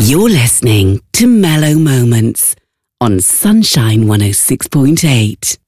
You're listening to Mellow Moments on Sunshine 106.8.